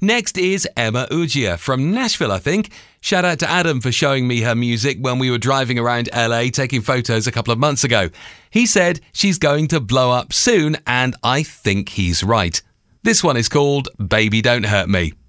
Next is Emma Ujia from Nashville, I think. Shout out to Adam for showing me her music when we were driving around LA taking photos a couple of months ago. He said she's going to blow up soon, and I think he's right. This one is called Baby Don't Hurt Me.